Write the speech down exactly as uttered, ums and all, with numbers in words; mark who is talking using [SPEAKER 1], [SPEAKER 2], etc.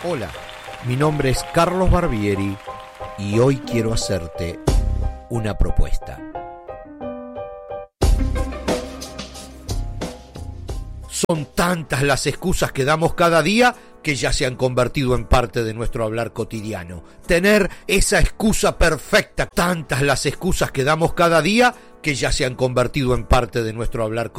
[SPEAKER 1] Hola, mi nombre es Carlos Barbieri y hoy quiero hacerte una propuesta. Son tantas las excusas que damos cada día que ya se han convertido en parte de nuestro hablar cotidiano. Tener esa excusa perfecta, tantas las excusas que damos cada día que ya se han convertido en parte de nuestro hablar cotidiano.